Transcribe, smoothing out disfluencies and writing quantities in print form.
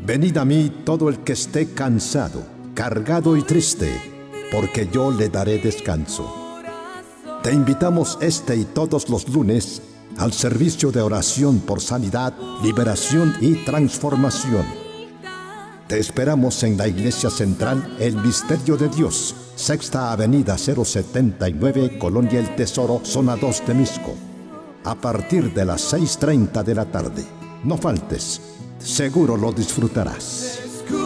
Venid a mí todo el que esté cansado, cargado y triste, porque yo le daré descanso. Te invitamos este y todos los lunes al servicio de oración por sanidad, liberación y transformación. Te esperamos en la Iglesia Central El Misterio de Dios, Sexta Avenida 079, Colonia El Tesoro, Zona 2 de Misco, a partir de las 6:30 de la tarde. No faltes, seguro lo disfrutarás.